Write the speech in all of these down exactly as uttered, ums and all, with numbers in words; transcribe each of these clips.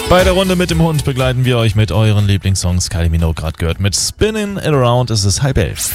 Bei der Runde mit dem Hund begleiten wir euch mit euren Lieblingssongs. Kylie Minogue gerade gehört mit Spinning It Around. Es ist halb elf.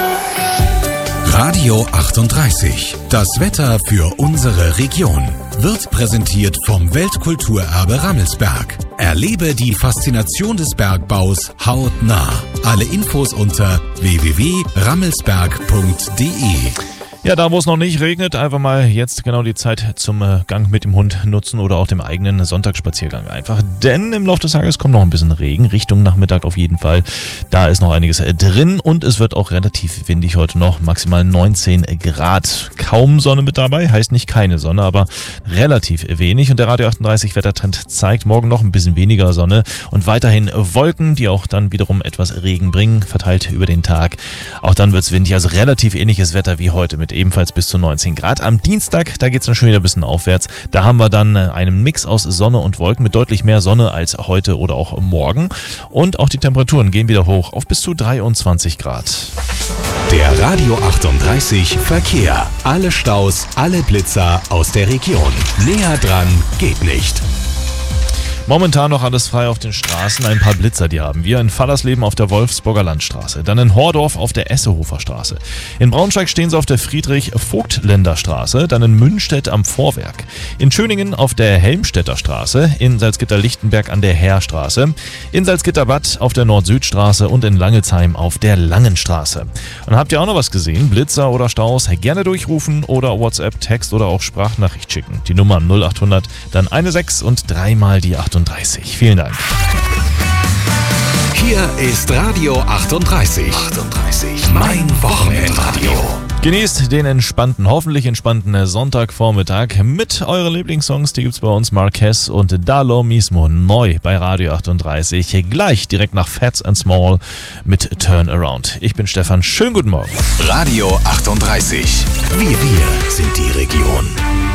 Radio achtunddreißig. Das Wetter für unsere Region wird präsentiert vom Weltkulturerbe Rammelsberg. Erlebe die Faszination des Bergbaus hautnah. Alle Infos unter w w w punkt rammelsberg punkt d e. Ja, da wo es noch nicht regnet, einfach mal jetzt genau die Zeit zum äh, Gang mit dem Hund nutzen oder auch dem eigenen Sonntagsspaziergang einfach. Denn im Laufe des Tages kommt noch ein bisschen Regen, Richtung Nachmittag auf jeden Fall. Da ist noch einiges äh, drin und es wird auch relativ windig heute noch, maximal neunzehn Grad. Kaum Sonne mit dabei, heißt nicht keine Sonne, aber relativ wenig. Und der Radio achtunddreißig Wettertrend zeigt morgen noch ein bisschen weniger Sonne und weiterhin Wolken, die auch dann wiederum etwas Regen bringen, verteilt über den Tag. Auch dann wird es windig, also relativ ähnliches Wetter wie heute mit ebenfalls bis zu neunzehn Grad. Am Dienstag, da geht es dann schon wieder ein bisschen aufwärts. Da haben wir dann einen Mix aus Sonne und Wolken mit deutlich mehr Sonne als heute oder auch morgen. Und auch die Temperaturen gehen wieder hoch auf bis zu dreiundzwanzig Grad. Der Radio achtunddreißig Verkehr. Alle Staus, alle Blitzer aus der Region. Näher dran geht nicht. Momentan noch alles frei auf den Straßen. Ein paar Blitzer, die haben wir. In Fallersleben auf der Wolfsburger Landstraße. Dann in Hordorf auf der Essehofer Straße. In Braunschweig stehen sie auf der Friedrich-Vogtländer Straße. Dann in Münstedt am Vorwerk. In Schöningen auf der Helmstedter Straße. In Salzgitter-Lichtenberg an der Heerstraße. In Salzgitter-Bad auf der Nord-Süd-Straße. Und in Langelsheim auf der Langenstraße. Und habt ihr auch noch was gesehen? Blitzer oder Staus? Gerne durchrufen oder WhatsApp, Text oder auch Sprachnachricht schicken. Die Nummer null achthundert, dann eine sechs und dreimal die achtunddreißig. Vielen Dank. Hier ist Radio achtunddreißig. achtunddreißig. Mein Wochenendradio. Genießt den entspannten, hoffentlich entspannten Sonntagvormittag mit euren Lieblingssongs. Die gibt's bei uns Marquez und Dalo Mismo neu bei Radio achtunddreißig. Gleich direkt nach Fats and Small mit Turnaround. Ich bin Stefan. Schönen guten Morgen. Radio achtunddreißig. Wir, wir sind die Region.